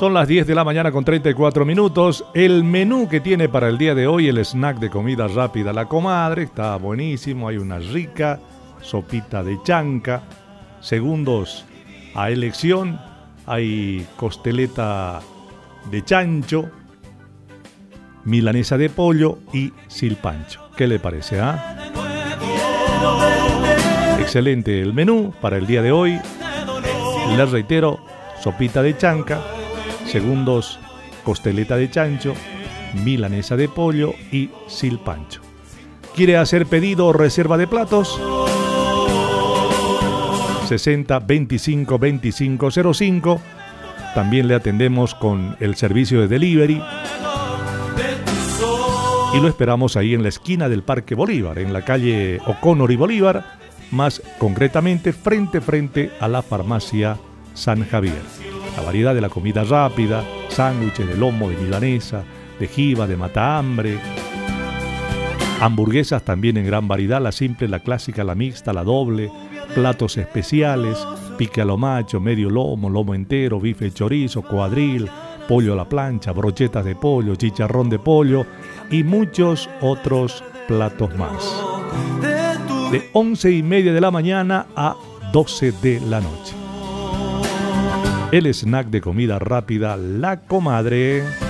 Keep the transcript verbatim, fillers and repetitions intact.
Son las diez de la mañana con treinta y cuatro minutos. El menú que tiene para el día de hoy, el snack de comida rápida La Comadre, está buenísimo. Hay una rica sopita de chanca. Segundos a elección, hay costeleta de chancho, milanesa de pollo y silpancho. ¿Qué le parece, ah? Excelente el menú para el día de hoy. Les reitero, sopita de chanca, segundos costeleta de chancho, milanesa de pollo y silpancho. ¿Quiere hacer pedido o reserva de platos? sesenta veinticinco veinticinco cero cinco. También le atendemos con el servicio de delivery. Y lo esperamos ahí en la esquina del Parque Bolívar, en la calle O'Connor y Bolívar, más concretamente frente frente a la farmacia San Javier. La variedad de la comida rápida, sándwiches de lomo, de milanesa, de jiba, de matahambre, hamburguesas también en gran variedad, la simple, la clásica, la mixta, la doble, platos especiales, pique a lo macho, medio lomo, lomo entero, bife chorizo, cuadril, pollo a la plancha, brochetas de pollo, chicharrón de pollo y muchos otros platos más. De once y media de la mañana a doce de la noche. El snack de comida rápida La Comadre.